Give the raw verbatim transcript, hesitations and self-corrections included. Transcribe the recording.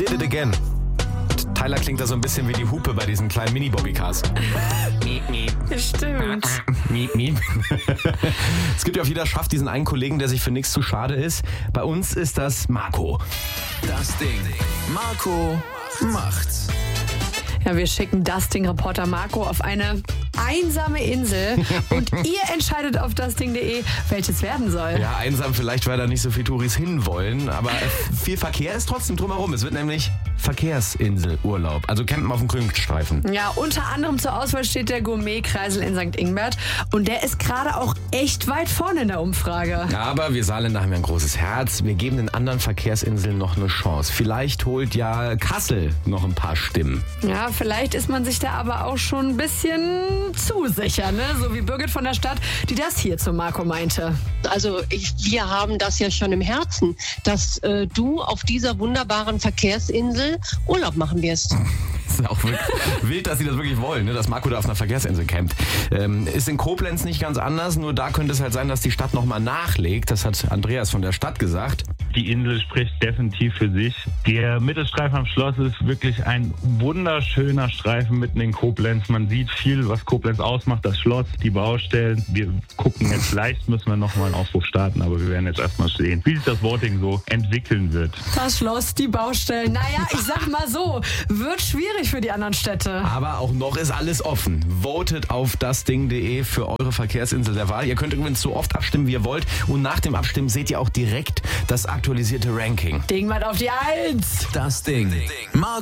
Did It Again. Tyler klingt da so ein bisschen wie die Hupe bei diesen kleinen Mini-Bobbycars. Stimmt. Miep, miep. Es gibt ja auf jeder Schaft diesen einen Kollegen, der sich für nichts zu schade ist. Bei uns ist das Marco. Das Ding. Marco macht's. Ja, wir schicken das Ding-Reporter Marco auf eine einsame Insel und ihr entscheidet auf das Ding punkt de, welches werden soll. Ja, einsam vielleicht, weil da nicht so viele Touris hinwollen, aber viel Verkehr ist trotzdem drumherum. Es wird nämlich Verkehrsinselurlaub, also campen auf dem Grünstreifen. Ja, unter anderem zur Auswahl steht der Gourmet-Kreisel in Sankt Ingbert und der ist gerade auch echt weit vorne in der Umfrage. Ja, aber wir Saarländer haben ja ein großes Herz. Wir geben den anderen Verkehrsinseln noch eine Chance. Vielleicht holt ja Kassel noch ein paar Stimmen. Ja, vielleicht ist man sich da aber auch schon ein bisschen zu sicher, ne? So wie Birgit von der Stadt, die das hier zu Marco meinte. Also ich, wir haben das ja schon im Herzen, dass äh, du auf dieser wunderbaren Verkehrsinsel Urlaub machen wirst. Das ist auch wirklich wild, dass sie das wirklich wollen, ne? Dass Marco da auf einer Verkehrsinsel campt. Ähm, ist in Koblenz nicht ganz anders, nur da könnte es halt sein, dass die Stadt nochmal nachlegt. Das hat Andreas von der Stadt gesagt. Die Insel spricht definitiv für sich. Der Mittelstreifen am Schloss ist wirklich ein wunderschöner Streifen mitten in Koblenz. Man sieht viel, was Koblenz ausmacht, das Schloss, die Baustellen. Wir gucken jetzt, vielleicht müssen wir nochmal einen Aufruf starten, aber wir werden jetzt erstmal sehen, wie sich das Voting so entwickeln wird. Das Schloss, die Baustellen, naja, ich sag mal so, wird schwierig für die anderen Städte. Aber auch noch ist alles offen. Votet auf das Ding punkt de für eure Verkehrsinsel der Wahl. Ihr könnt übrigens so oft abstimmen, wie ihr wollt. Und nach dem Abstimmen seht ihr auch direkt das aktualisierte Ranking. Ding mal auf die Eins. Das Ding. Marco